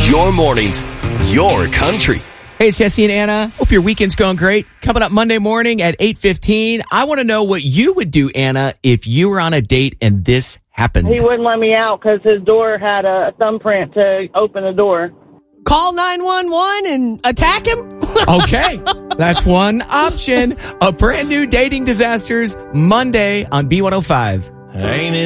Your mornings, your country. Hey, it's Jesse and Anna. Hope your weekend's going great. Coming up Monday morning at 8:15, I want to know what you would do, Anna, if you were on a date and this happened. He wouldn't let me out because his door had a thumbprint to open the door. Call 911 and attack him? Okay, that's one option. A brand new Dating Disasters Monday on B105. Ain't it